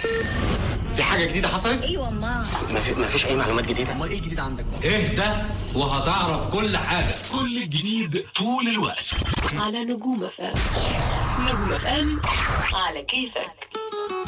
في حاجة جديدة حصلت؟ ايوه ما فيش أي معلومات جديدة. امال ايه الجديد عندك بقى؟ اهدى وهتعرف كل حاجة. كل الجديد طول الوقت على نجوم FM. نجوم FM على كيفك.